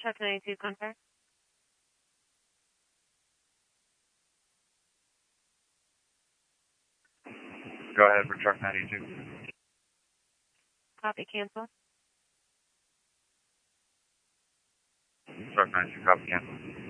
Truck 92 contact. Go ahead for truck 92. Copy, cancel. Truck 92, copy, cancel.